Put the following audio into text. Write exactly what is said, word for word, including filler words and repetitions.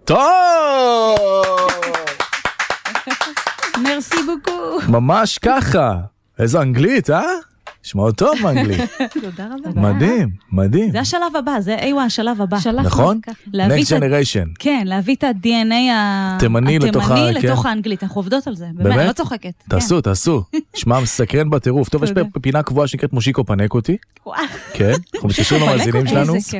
טוב! מרסי בוקו. ממש ככה. איזו אנגלית, אה? שמעו טוב באנגלית. תודה רבה. מדהים, מדהים. זה השלב הבא, זה איווה השלב הבא. נכון? Next Generation. כן, להביא את ה-די אן איי התימני לתוך האנגלית. אנחנו עובדות על זה. באמת, אני לא צוחקת. תעשו, תעשו. שמע מסקרן בטירוף. טוב, יש פינה קבועה שנקראת מושיקו פנק אותי. כן, אנחנו מתקשרים למאזינים שלנו.